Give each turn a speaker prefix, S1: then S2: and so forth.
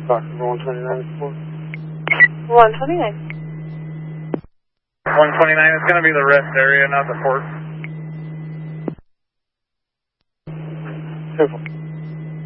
S1: Foxtrot 129 Port.
S2: 129.
S3: 129 is going to be the rest area, not the port.
S1: Careful.